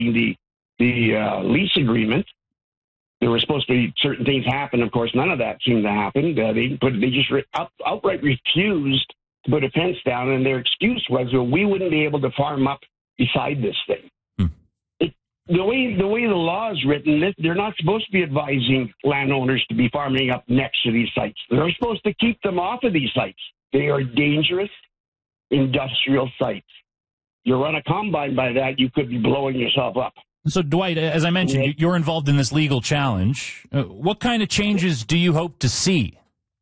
the lease agreement. There were supposed to be certain things happen. Of course, none of that seemed to happen. They just outright refused to put a fence down, and their excuse was, well, we wouldn't be able to farm up beside this thing. The way the law is written, they're not supposed to be advising landowners to be farming up next to these sites. They're supposed to keep them off of these sites. They are dangerous industrial sites. You run a combine by that, you could be blowing yourself up. So, Dwight, as I mentioned, you're involved in this legal challenge. What kind of changes do you hope to see?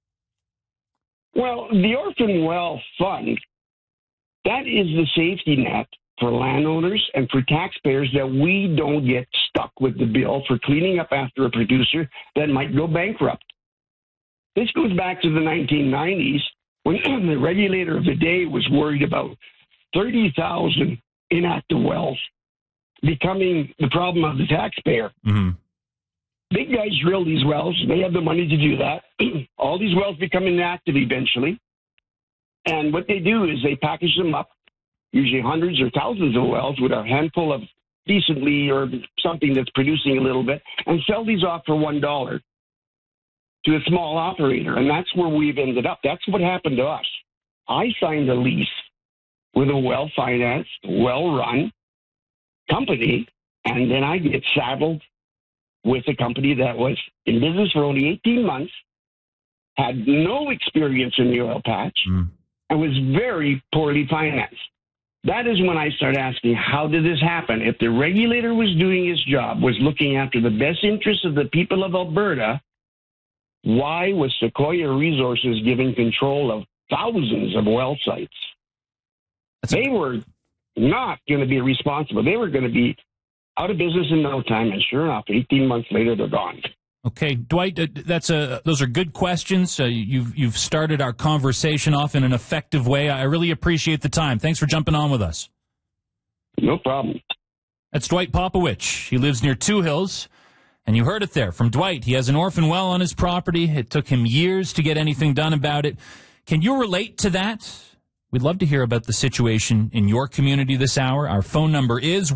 Well, the Orphan Well Fund, that is the safety net for landowners and for taxpayers, that we don't get stuck with the bill for cleaning up after a producer that might go bankrupt. This goes back to the 1990s when the regulator of the day was worried about 30,000 inactive wells becoming the problem of the taxpayer. Mm-hmm. Big guys drill these wells. They have the money to do that. All these wells become inactive eventually. And what they do is they package them up, usually hundreds or thousands of wells with a handful of decently or something that's producing a little bit, and sell these off for $1 to a small operator. And that's where we've ended up. That's what happened to us. I signed a lease with a well-financed, well-run company, and then I get saddled with a company that was in business for only 18 months, had no experience in the oil patch, and was very poorly financed. That is when I started asking, how did this happen? If the regulator was doing his job, was looking after the best interests of the people of Alberta, why was Sequoia Resources given control of thousands of well sites? They were not going to be responsible. They were going to be out of business in no time, and sure enough, 18 months later, they're gone. Okay, Dwight, those are good questions. You've started our conversation off in an effective way. I really appreciate the time. Thanks for jumping on with us. No problem. That's Dwight Popowich. He lives near Two Hills, and you heard it there from Dwight. He has an orphan well on his property. It took him years to get anything done about it. Can you relate to that? We'd love to hear about the situation in your community this hour. Our phone number is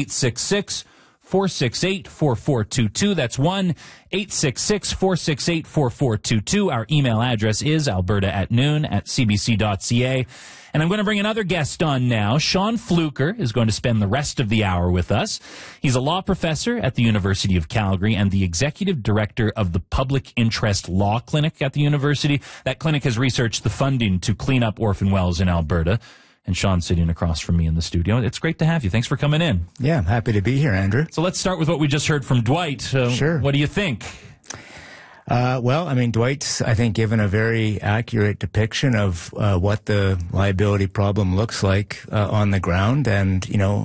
1-866-468-4422. That's 1-866-468-4422. Our email address is alberta@noon@cbc.ca. And I'm going to bring another guest on now. Sean Fluker is going to spend the rest of the hour with us. He's a law professor at the University of Calgary and the executive director of the Public Interest Law Clinic at the university. That clinic has researched the funding to clean up orphan wells in Alberta. And Sean's sitting across from me in the studio. It's great to have you. Thanks for coming in. Yeah, I'm happy to be here, Andrew. So let's start with what we just heard from Dwight. Sure. What do you think? Well, I mean, Dwight's, I think, given a very accurate depiction of what the liability problem looks like on the ground. And,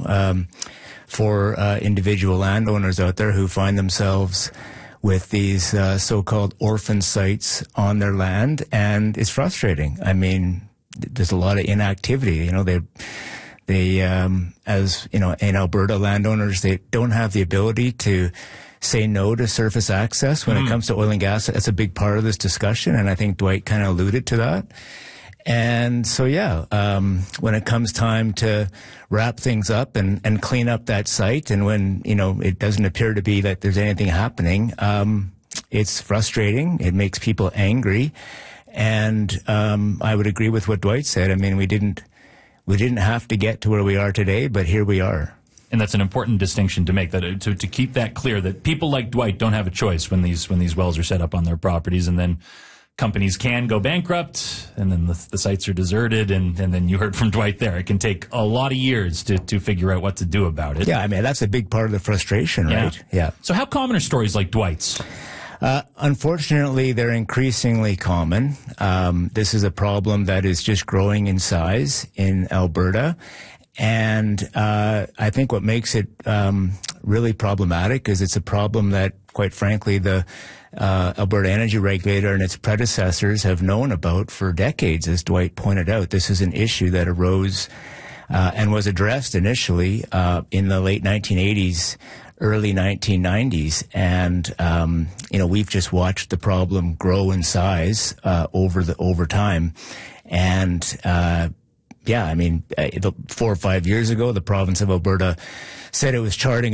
for individual landowners out there who find themselves with these so-called orphan sites on their land, and it's frustrating. I mean, there's a lot of inactivity. They as in Alberta, landowners, they don't have the ability to say no to surface access when it comes to oil and gas. That's a big part of this discussion, and I think Dwight kind of alluded to that. And so, when it comes time to wrap things up and clean up that site, and when, it doesn't appear to be that there's anything happening, it's frustrating. It makes people angry. And I would agree with what Dwight said. I mean, we didn't have to get to where we are today, but here we are. And that's an important distinction to make, that to keep that clear, that people like Dwight don't have a choice when these wells are set up on their properties, and then companies can go bankrupt, and then the sites are deserted, and then you heard from Dwight there. It can take a lot of years to figure out what to do about it. Yeah, I mean, that's a big part of the frustration, right? Yeah. So how common are stories like Dwight's? Unfortunately, they're increasingly common. This is a problem that is just growing in size in Alberta. And I think what makes it really problematic is it's a problem that, quite frankly, the Alberta Energy Regulator and its predecessors have known about for decades, as Dwight pointed out. This is an issue that arose and was addressed initially in the late 1980s, early 1990s. And, we've just watched the problem grow in size over time. And 4 or 5 years ago, the province of Alberta said it was charting